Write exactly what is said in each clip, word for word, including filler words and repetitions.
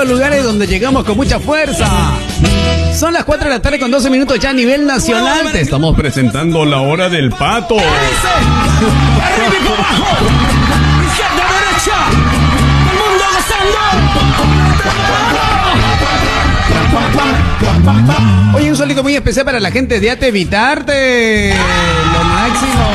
los lugares donde llegamos con mucha fuerza. Son las cuatro de la tarde con doce minutos ya a nivel nacional. Te estamos presentando la hora del pato. Oye, un saludo muy especial para la gente de Ate Evitarte. Lo máximo.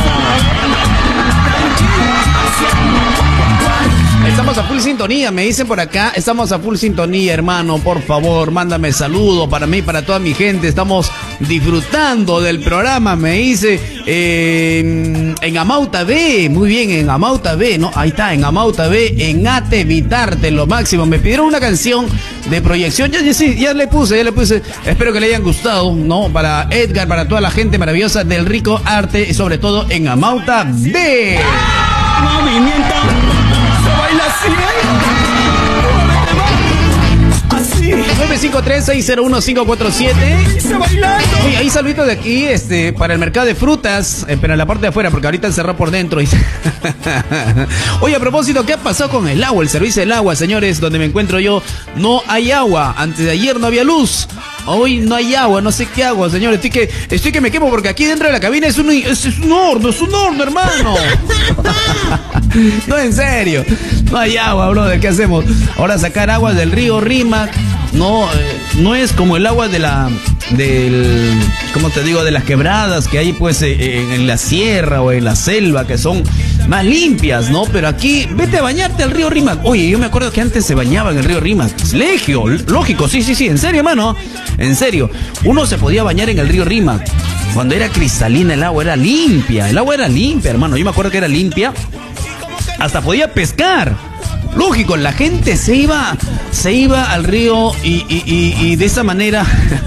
Estamos a full sintonía, me dicen por acá. Estamos a full sintonía, hermano. Por favor, mándame saludos para mí, para toda mi gente. Estamos disfrutando del programa, me dice. Eh, en Amauta B, muy bien, en Amauta B, ¿no? Ahí está, en Amauta B, en Ate Evitarte, lo máximo. Me pidieron una canción de proyección. Ya, ya, sí, ya le puse, ya le puse. Espero que le hayan gustado, ¿no? Para Edgar, para toda la gente maravillosa del rico arte, y sobre todo en Amauta B. Movimiento. Baila así, así. nueve cinco tres, seis cero uno, cinco cuatro siete. Oye, ahí saludito de aquí, este, para el mercado de frutas, eh, pero en la parte de afuera, porque ahorita encerrado por dentro. Oye, a propósito, ¿qué ha pasado con el agua? El servicio del agua, señores, donde me encuentro yo, no hay agua. Antes de ayer no había luz. Hoy no hay agua, no sé qué hago, señores. Estoy que, estoy que me quemo porque aquí dentro de la cabina es un, es, es un horno, es un horno, hermano. No, en serio. No hay agua, brother. ¿Qué hacemos? Ahora sacar agua del río Rímac. No, eh, no es como el agua de la, del, ¿cómo te digo? De las quebradas que hay pues eh, en, en la sierra o en la selva, que son más limpias, ¿no? Pero aquí, vete a bañarte al río Rímac. Oye, yo me acuerdo que antes se bañaba en el río Rímac. Legio, lógico, sí, sí, sí, en serio, hermano. En serio, uno se podía bañar en el río Rímac. Cuando era cristalina el agua, era limpia. El agua era limpia, hermano. Yo me acuerdo que era limpia. Hasta podía pescar. Lógico, la gente se iba, se iba al río y, y, y, y de esa manera,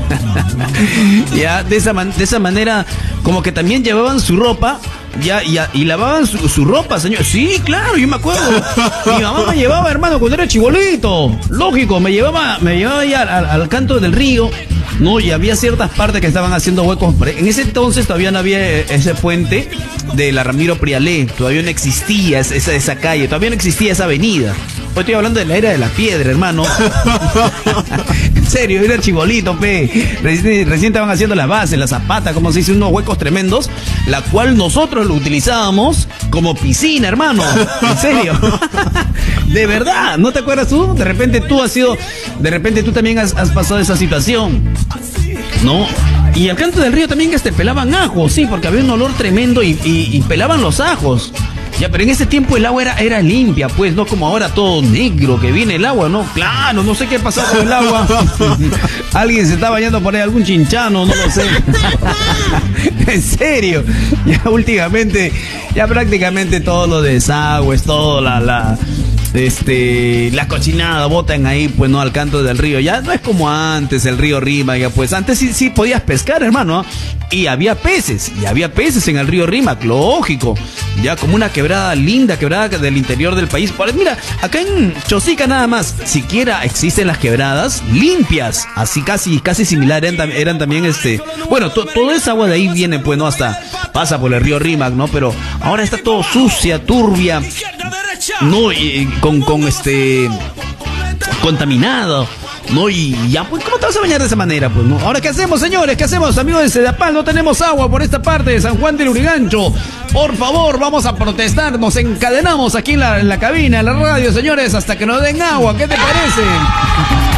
ya, de esa, man, de esa manera, como que también llevaban su ropa, ya, ya y lavaban su, su ropa, señor. Sí, claro, yo me acuerdo. Mi mamá me llevaba, hermano, cuando era chibolito. Lógico, me llevaba, me llevaba ya al, al canto del río. No, y había ciertas partes que estaban haciendo huecos. En ese entonces todavía no había ese puente de la Ramiro Prialé. Todavía no existía esa, esa calle, todavía no existía esa avenida. Hoy estoy hablando de la era de la piedra, hermano. En serio, era chibolito, pe. Recién, recién estaban haciendo las bases, las zapatas, como se dice, unos huecos tremendos, la cual nosotros lo utilizábamos como piscina, hermano. En serio. De verdad, ¿no te acuerdas tú? De repente tú has sido, de repente tú también has, has pasado esa situación, ¿no? Y al canto del río también que este pelaban ajos, sí, porque había un olor tremendo y, y, y pelaban los ajos. Ya, pero en ese tiempo el agua era, era limpia, pues, no como ahora todo negro que viene el agua, ¿no? Claro, no sé qué pasó con el agua. Alguien se está bañando por ahí, algún chinchano, no lo sé. En serio, ya últimamente, ya prácticamente todos los desagües, todo la, la, este, la cochinada botan ahí, pues, no, al canto del río. Ya no es como antes, el río Rímac, ya pues, antes sí, sí podías pescar, hermano, y había peces, y había peces en el río Rímac, lógico, ya como una quebrada linda, quebrada del interior del país. Pues mira, acá en Chosica nada más, siquiera existen las quebradas limpias, así casi, casi similar, eran, eran también este, bueno, to, toda esa agua de ahí viene, pues, no, hasta pasa por el río Rímac, ¿no? Pero ahora está todo sucia, turbia, no, y, con, con este, contaminado. No, y ya, pues, ¿cómo te vas a bañar de esa manera? Pues, ¿no? Ahora, ¿qué hacemos, señores? ¿Qué hacemos, amigos de Sedapal? No tenemos agua por esta parte de San Juan del Urigancho. Por favor, vamos a protestar. Nos encadenamos aquí en la, en la cabina, en la radio, señores, hasta que nos den agua. ¿Qué te parece?